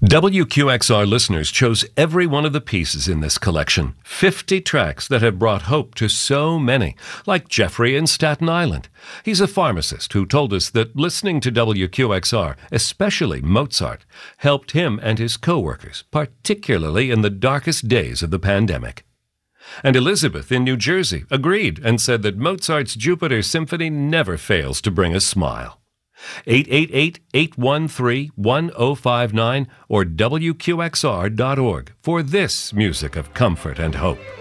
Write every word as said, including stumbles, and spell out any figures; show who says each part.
Speaker 1: W Q X R listeners chose every one of the pieces in this collection, fifty tracks that have brought hope to so many, like Jeffrey in Staten Island. He's a pharmacist who told us that listening to W Q X R, especially Mozart, helped him and his co-workers, particularly in the darkest days of the pandemic. And Elizabeth in New Jersey agreed and said that Mozart's Jupiter Symphony never fails to bring a smile. eight eight eight, eight one three, one zero five nine or W Q X R dot org for this music of comfort and hope.